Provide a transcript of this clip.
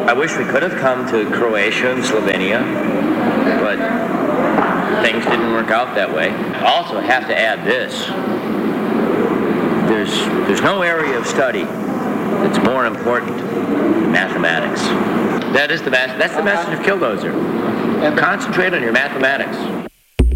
I wish we could have come to Croatia and Slovenia, but things didn't work out that way. I also have to add this. There's no area of study that's more important than mathematics. That's the message of Killdozer. Concentrate on your mathematics.